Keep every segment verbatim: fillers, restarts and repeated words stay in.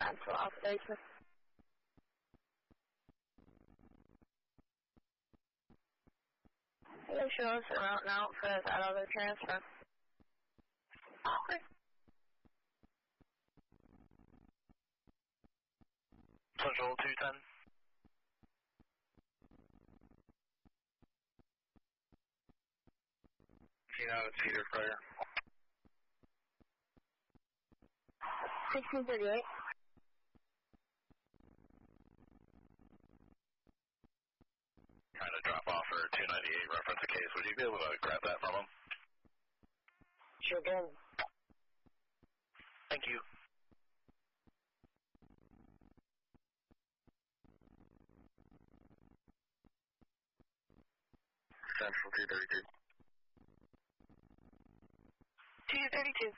Cancel operation. Hello, show us around now for that other transfer. Okay. Central two ten. You know, it's Peter Fryer. sixteen thirty-eight. Trying to drop off for two ninety-eight, reference a case. Would you be able to grab that from him? Sure can. Thank you. Central two thirty-two. two thirty-two.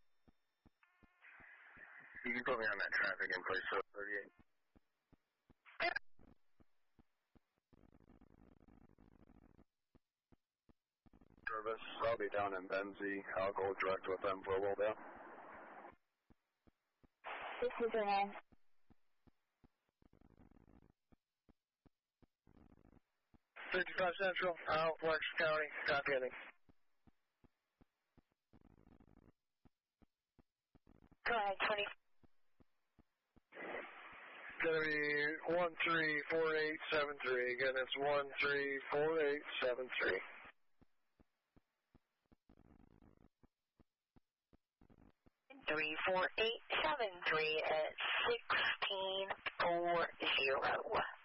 You can put me on that traffic in place, so thirty-eight. Service, I'll be down in Benzie. I'll go direct with them for a little bit. This is your name. fifty-five Central, out, Flex County, copy heading. Go ahead, twenty. Gonna be one three four eight seven three. Again, it's one three four eight seven three. Three four eight seven three at sixteen four zero.